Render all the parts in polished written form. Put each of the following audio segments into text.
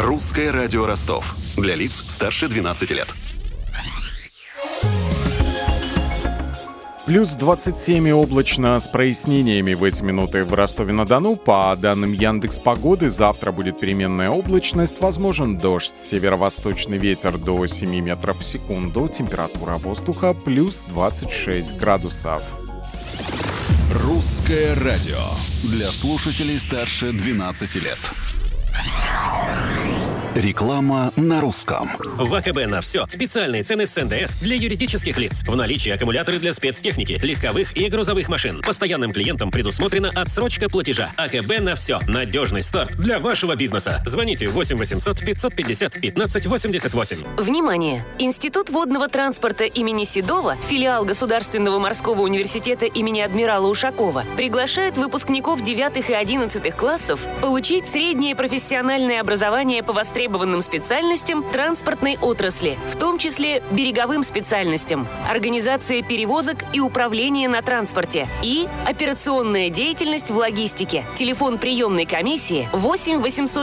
Русское радио Ростов. Для лиц старше 12 лет. Плюс 27 и облачно с прояснениями в эти минуты в Ростове-на-Дону. По данным Яндекс.Погоды, завтра будет переменная облачность, возможен дождь, северо-восточный ветер до 7 метров в секунду, температура воздуха плюс 26 градусов. Русское радио. Для слушателей старше 12 лет. Реклама на русском. В АКБ на все. Специальные цены с НДС для юридических лиц. В наличии аккумуляторы для спецтехники, легковых и грузовых машин. Постоянным клиентам предусмотрена отсрочка платежа. АКБ на все. Надежный старт для вашего бизнеса. Звоните 8 800 550 15 88. Внимание! Институт водного транспорта имени Седова, филиал Государственного морского университета имени адмирала Ушакова, приглашает выпускников 9 и 11 классов получить среднее профессиональное образование по востребованным специальностям транспортной отрасли, в том числе береговым специальностям, организация перевозок и управление на транспорте и операционная деятельность в логистике. Телефон приемной комиссии 8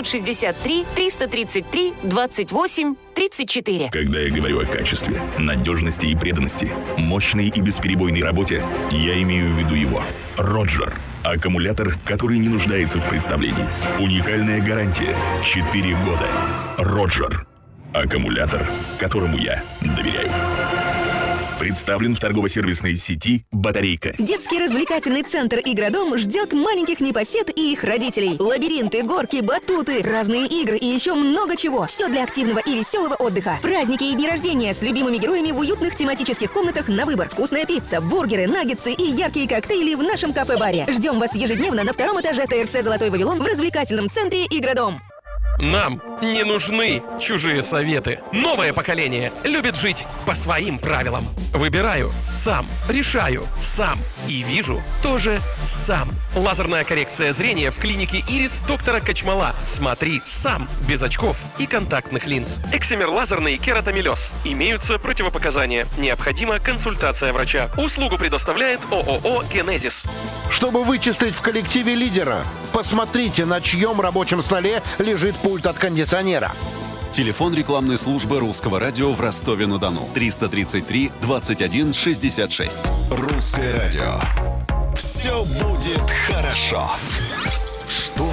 863 333 28 34. Когда я говорю о качестве, надежности и преданности, мощной и бесперебойной работе, я имею в виду его. Роджер. Аккумулятор, который не нуждается в представлении. Уникальная гарантия. 4 года. Роджер. Аккумулятор, которому я доверяю. Представлен в торгово-сервисной сети «Батарейка». Детский развлекательный центр «Игродом» ждет маленьких непосед и их родителей. Лабиринты, горки, батуты, разные игры и еще много чего. Все для активного и веселого отдыха. Праздники и дни рождения с любимыми героями в уютных тематических комнатах на выбор. Вкусная пицца, бургеры, наггетсы и яркие коктейли в нашем кафе-баре. Ждем вас ежедневно на 2-м этаже ТРЦ «Золотой Вавилон» в развлекательном центре «Игродом». Нам не нужны чужие советы. Новое поколение любит жить по своим правилам. Выбираю сам, решаю сам и вижу тоже сам. Лазерная коррекция зрения в клинике «Ирис» доктора Качмала. Смотри сам, без очков и контактных линз. Эксимер лазерный кератомелез. Имеются противопоказания. Необходима консультация врача. Услугу предоставляет ООО «Генезис». Чтобы вычислить в коллективе лидера, посмотрите, на чьем рабочем столе лежит пульт от кондиционера. Телефон рекламной службы Русского радио в Ростове-на-Дону. 333 21 66. Русское радио. Все будет хорошо. Что